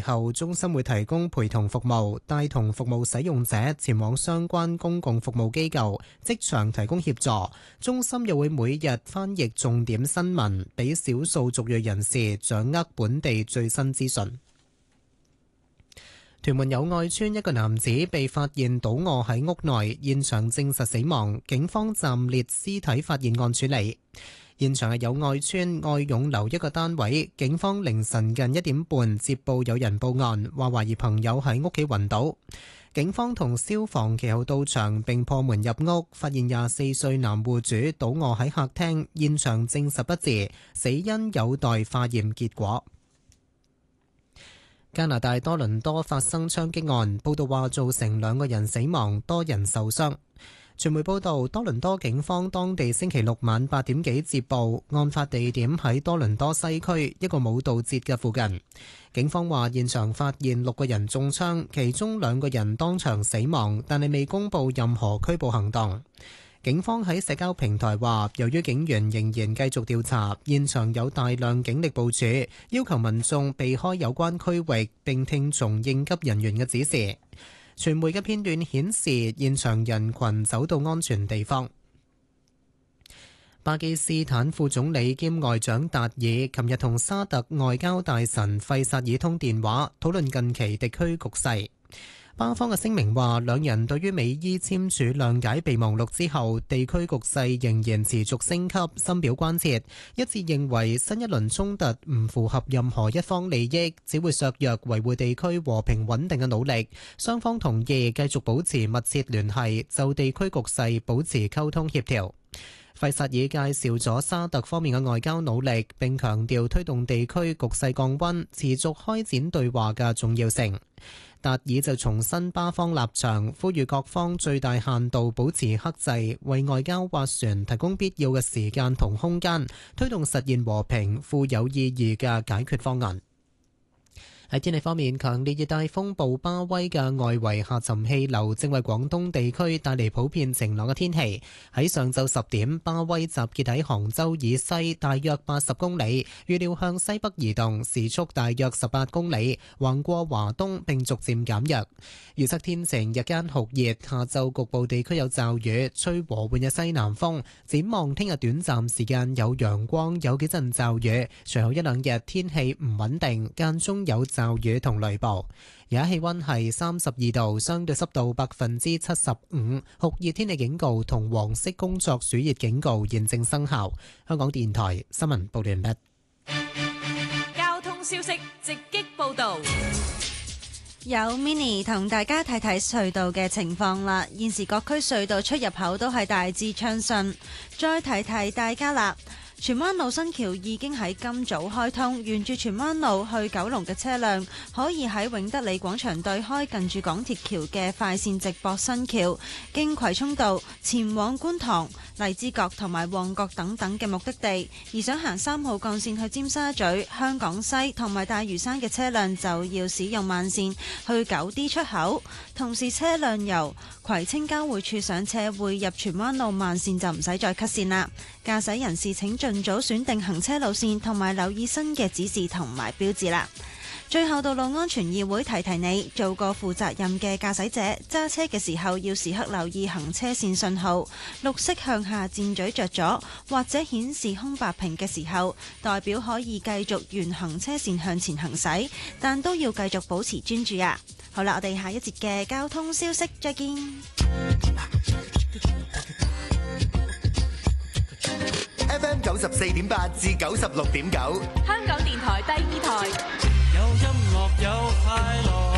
後，中心會提供陪同服務，帶同服務使用者前往相關公共服務機構，即場提供協助。中心又會每日翻譯重點新聞，俾少數族裔人士掌握本地最新資訊。屯門友愛邨一個男子被發現倒卧喺屋內，現場證實死亡，警方暫列屍體發現案處理。現場係友愛邨愛湧樓一個單位，警方凌晨近1點半接報有人報案，話懷疑朋友喺屋企暈倒。警方同消防其後到場並破門入屋，發現24歲男戶主倒卧喺客廳，現場證實不治，死因有待化驗結果。加拿大多倫多發生槍擊案，報道話造成2個人死亡，多人受傷。傳媒報道，多倫多警方當地星期六晚8點幾接報，案發地點喺多倫多西區一個舞蹈節嘅附近。警方話現場發現6個人中槍，其中2個人當場死亡，但係未公布任何拘捕行動。警方喺社交平台話，由於警員仍然繼續調查，現場有大量警力部署，要求民眾避開有關區域並聽從應急人員嘅指示。傳媒嘅片段顯示，現場人群走到安全地方。巴基斯坦副總理兼外長達爾琴日同沙特外交大臣費薩爾通電話，討論近期地區局勢。巴方嘅聲明話，兩人對於美伊簽署諒解備忘錄之後，地區局勢仍然持續升級，深表關切，一致認為新一輪衝突唔符合任何一方利益，只會削弱維護地區和平穩定嘅努力。雙方同意繼續保持密切聯繫，就地區局勢保持溝通協調。費薩爾介紹咗沙特方面嘅外交努力，並強調推動地區局勢降溫、持續開展對話嘅重要性。達爾就重申巴方立場，呼籲各方最大限度保持克制，為外交斡旋提供必要嘅時間同空間，推動實現和平、富有意義嘅解決方案。喺天氣方面，強烈熱帶風暴巴威嘅外圍下沉氣流正為廣東地區帶嚟普遍晴朗嘅天氣。喺上晝10點，巴威集結喺杭州以西大約80公里，預料向西北移動，時速大約18公里，橫過華東並逐漸減弱。預測天晴，日間酷熱，下晝局部地區有驟雨，吹和緩嘅西南風。展望聽日短暫時間有陽光，有幾陣驟雨，隨後1-2日天氣唔穩定，間中有驟雨同雷暴。而家氣溫係32度，相對濕度75%，酷熱天氣警告同黃色工作暑熱警告現正生效。香港電台新聞報道完畢。 交通消息直擊報道。 有 Mini 同大家睇睇隧道嘅情況啦。現時各區隧道出入口都係大致暢順。再提提大家啦。荃灣路新橋已經喺今早開通，沿住荃灣路去九龍嘅車輛可以喺永德里廣場對開近住港鐵橋嘅快線直駁新橋，經葵涌道前往觀塘、荔枝角同埋旺角等等嘅目的地。而想行3號幹線去尖沙咀、香港西同埋大嶼山嘅車輛就要使用慢線去9D 出口。同時車輛由葵青交匯處上車會入荃灣路慢線就唔使再 cut 線啦。駕駛人士請盡早選定行車路線同埋留意新嘅指示同埋標誌啦。最後，道路安全議會提提你，做個負責任嘅駕駛者，揸車嘅時候要時刻留意行車線信號，綠色向下箭嘴着咗或者顯示空白屏嘅時候，代表可以繼續沿行車線向前行駛，但都要繼續保持專注啊！好啦，我哋下一節嘅交通消息再見。 FM 94.8至96.9， 香港電台第2台， 有音樂有快樂。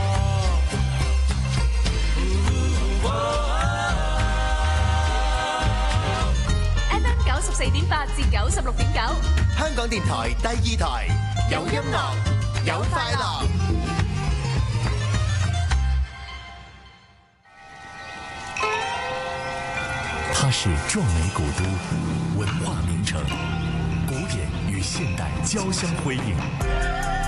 FM 94.8至96.9， 香港電台第2台，有音樂有快樂。 它是壯美古都，文化名城，古典與現代交相輝映。